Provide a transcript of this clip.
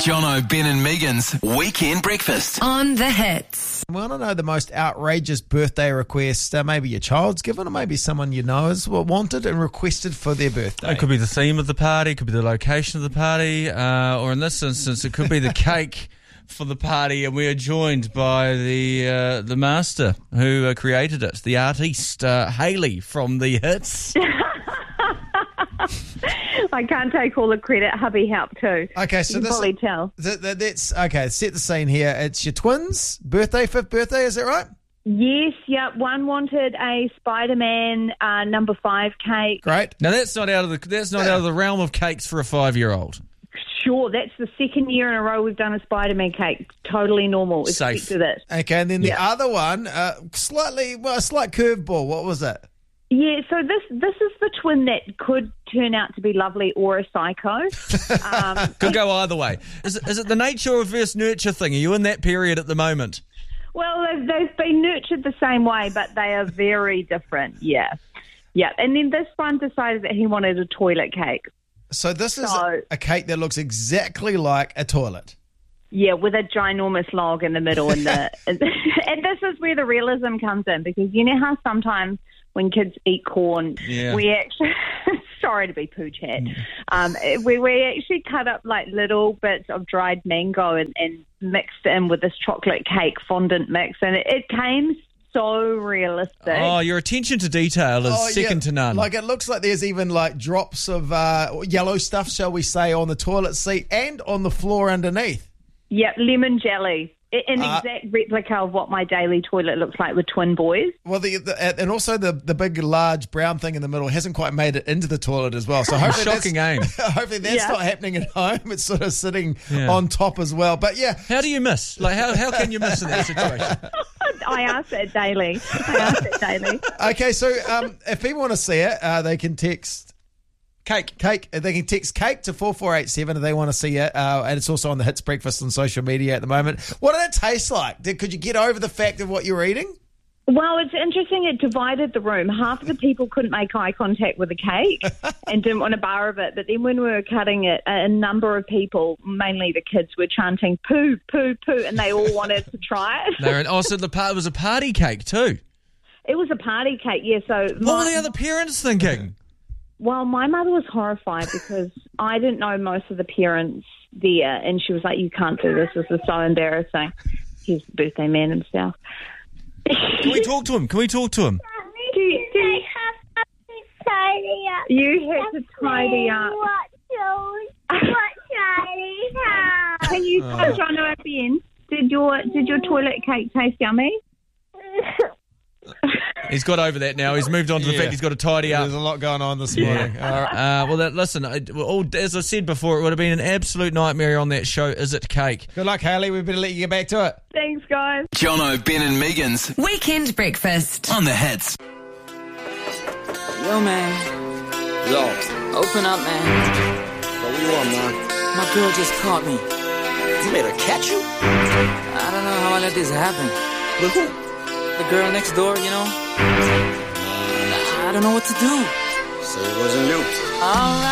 Jono, Ben and Megan's Weekend Breakfast. On the Hits. I want to know the most outrageous birthday request maybe your child's given, or maybe someone you know has wanted and requested for their birthday. It could be the theme of the party, it could be the location of the party, or in this instance, it could be the cake for the party. And we are joined by the master who created it, the artiste, Hayley from the Hits. I can't take all the credit. Hubby helped too. Okay, so you can probably tell. That's okay. Set the scene here. It's your twins' birthday, 5th birthday. Is that right? Yes, yep. One wanted a Spider-Man number 5 cake. Great. Now that's not out of the realm of cakes for a 5-year-old. Sure, that's the second year in a row we've done a Spider-Man cake. Totally normal. Safe. Expected it. Okay, and then the other one, a slight curveball. What was it? Yeah, so this is the twin that could turn out to be lovely or a psycho. Could go either way. Is it the nature versus nurture thing? Are you in that period at the moment? Well, they've been nurtured the same way, but they are very different, yeah. Yeah, and then this one decided that he wanted a toilet cake. So this is a cake that looks exactly like a toilet. Yeah, with a ginormous log in the middle. And this is where the realism comes in, because you know how sometimes when kids eat corn, we actually, sorry to be poo chat, we actually cut up like little bits of dried mango and mixed in with this chocolate cake fondant mix, and it came so realistic. Oh, your attention to detail is second to none. Like, it looks like there's even like drops of yellow stuff, shall we say, on the toilet seat and on the floor underneath. Yep, lemon jelly. An exact replica of what my daily toilet looks like with twin boys. Well, and also the big, large brown thing in the middle hasn't quite made it into the toilet as well. So hopefully shocking aim. Hopefully that's not happening at home. It's sort of sitting on top as well. But yeah, how do you miss? Like how can you miss in that situation? I ask it daily. Okay, so if people want to see it, they can text. Cake. They can text cake to 4487 if they want to see it. And it's also on the Hits Breakfast on social media at the moment. What did it taste like? Could you get over the fact of what you were eating? Well, it's interesting. It divided the room. Half of the people couldn't make eye contact with the cake and didn't want a bar of it. But then when we were cutting it, a number of people, mainly the kids, were chanting poo, poo, poo, and they all wanted to try it. So it was a party cake too? It was a party cake, yeah. So what were the other parents thinking? Well, my mother was horrified because I didn't know most of the parents there, and she was like, you can't do this. This is so embarrassing. He's the birthday man himself. Can we talk to him? Do you have to tidy up? You had to tidy up. Can you tell Jono at the end? Did your toilet cake taste yummy? He's got over that now. He's moved on to the fact he's got to tidy up. There's a lot going on this morning. All right. Listen, as I said before, it would have been an absolute nightmare on that show, Is It Cake? Good luck, Hayley. We better let you get back to it. Thanks, guys. Jono, Ben and Megan's Weekend Breakfast. on the Hits. Yo, man. Yo, Open up, man. what do you want, man? My girl just caught me. You made her catch you? I don't know how I let this happen. But who? The girl next door, you know? I don't know what to do. So it wasn't you. All right.